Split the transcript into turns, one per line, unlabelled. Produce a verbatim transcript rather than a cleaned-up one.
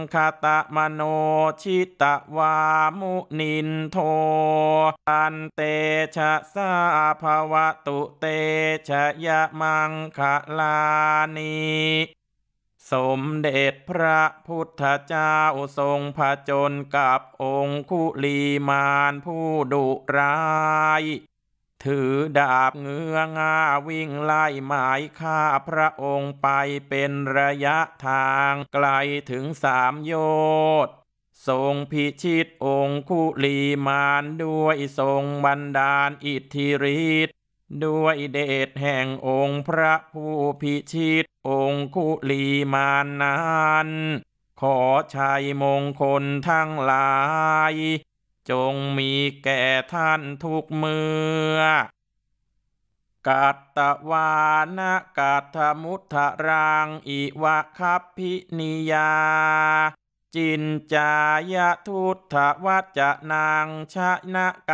คตะมโนชิตะวามุนินโทอันเตชะสาภวะตุเตชะยะมังคะลานิสมเด็จพระพุทธเจ้าทรงผจญกับองคุลีมานผู้ดุร้ายถือดาบเงื้อง่าวิ่งไล่หมายฆ่าพระองค์ไปเป็นระยะทางไกลถึงสามโยชน์ทรงพิชิตองคุลีมานด้วยทรงบันดาลอิทธิฤทธิ์ด้วยเดชแห่งองค์พระผู้พิชิตองคุลีมานนั้นขอชัยมงคลทั้งหลายจงมีแก่ท่านทุกเมื่อกัตตวานะกัตถมุทธรังอิวะคัพพินิยาจินจายทุตถวัจจะนังชะนะ